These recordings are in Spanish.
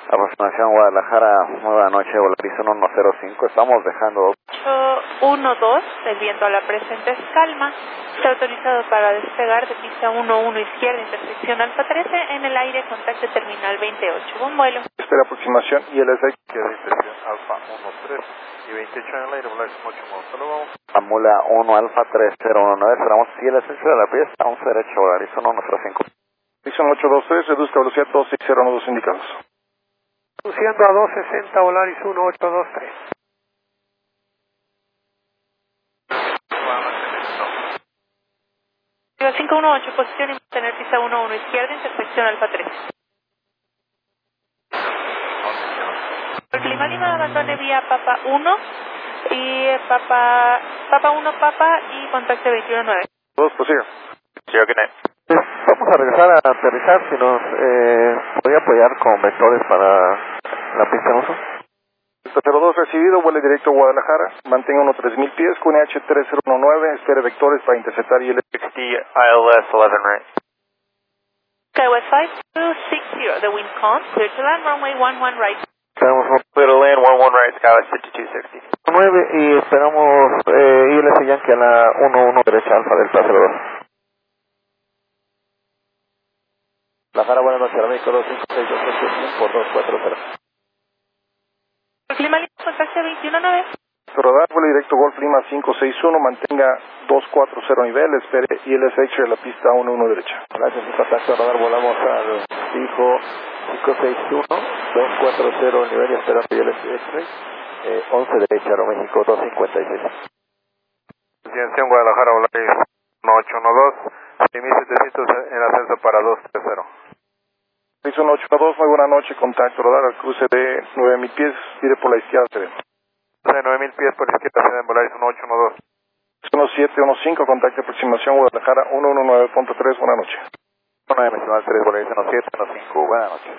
Aproximación Guadalajara, muy buena noche, Volaris 105, estamos dejando 812, el viento a la presente es calma, está autorizado para despegar de pista 11 izquierda, intersección Alfa 13, en el aire, contacto terminal 28, buen vuelo. Espera aproximación ILS izquierda, intersección Alfa 13 y 28 en el aire, Volaris 181, hasta luego. Amula 1 Alfa 3019, esperamos si el ascenso de la pista, 11 derecho, Volaris 105. Horizon 823, reduzca velocidad 260 indicados. Reduciendo a 260, Volaris 1823. Arriba 518, posición y mantener pista 11 izquierda, intersección Alfa 13. El clima Lima abandone vía Papa 1 y Papa 1 Papa y contacto 219. Todos prosiga. Vamos a regresar a aterrizar, si nos podría apoyar con vectores para la pista en uso. Pista 02 recibido, vuele directo a Guadalajara, mantenga unos 3000 pies, QNH 3019, espere vectores para interceptar ILS. 60 ILS 11 right. SkyWest 5260, the wind calm, clear to land, runway 11 right. Tenemos un Clear to land, 11 right, Skywest 5260. 9 y esperamos ILS Yankee a la 11 derecha, Alfa Delta 02. Guadalajara, buenas noches, México 256 por 240. El clima Lima, contacto 219. Radar, vuele directo Golf Lima 561, mantenga 240 nivel, espere ILS X-ray a la pista 11 derecha. Gracias, mi contacto radar, volamos al fijo 561, 240 nivel y esperando ILS X-ray, 11 derecha, Aeroméxico 256. Dirección Guadalajara, Volaris 1812, 6700 en ascenso para 230. Horizon 812, muy buena noche, contacto radar al cruce de 9000 pies, tire por la izquierda, sereno. 9000 pies por izquierda, se den Volaris 1812. 1715, contacto aproximación Guadalajara 119.3, buena noche. 19 Volaris 1715, buenas noches.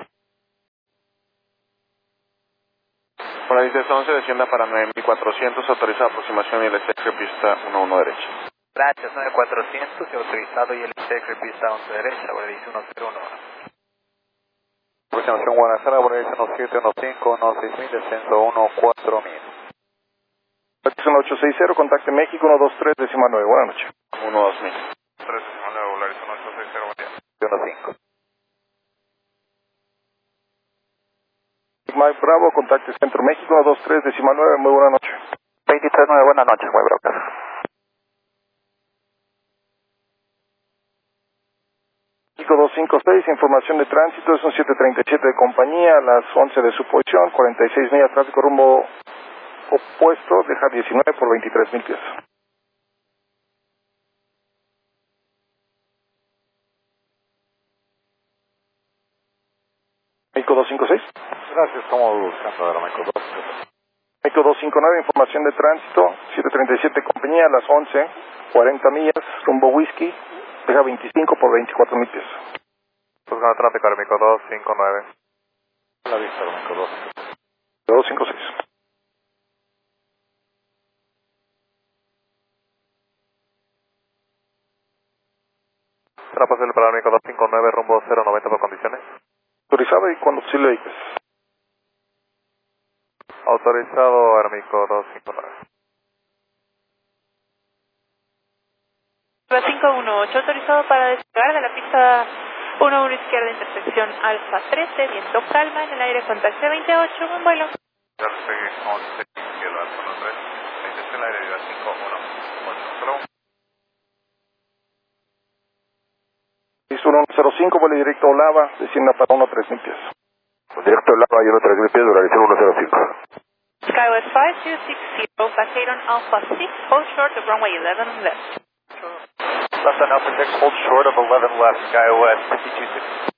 Volaris 11, descienda para 9400, autorizada aproximación y el SX pista 11 derecha. Gracias, 9400 y autorizado y el SX pista 11 derecha, Volaris 101. Aproximación Guadalajara, Volaris 1715, 16000, descenso 14000. Horizon 860, contacte México 123, décima 9, buena noche. 12000. 3 9, Volaris 1860, buen día. 15. Mike Bravo, contacte Centro México 123, décima 9, muy buena noche. 239, buenas noches, muy bravo. México 256, información de tránsito, es un 737 de compañía, a las 11 de su posición, 46 millas, tráfico rumbo opuesto, deja 19 por 23,000 pies. México 256. Gracias, estamos buscando a México 256. México 259, información de tránsito, 737 de compañía, a las 11, 40 millas, rumbo whisky, deja 25 por 24,000 pies. Buscando tráfico, México 259. La vista, México 256. Será posible para México 259, rumbo 090 por condiciones. Autorizado y cuando posible vehículos. Autorizado, Aeroméxico 259. 518, autorizado para despegar de la pista 11 izquierda, intersección Alfa 13, viento calma, en el aire contacto 28, buen vuelo. Ya despegué 11, izquierda, Alfa 3, 26 en el aire, vida 51. 8, luego. Listo, 105, vuele directo a Olava, descienda para 13000 pies. Directo al lado, hay 13000 pies, Volaris 105. SkyWest 5260, Poseidon Alpha 6, hold short of runway 11 left. Left on Alpha 6, hold short of 11 left, SkyWest 5260.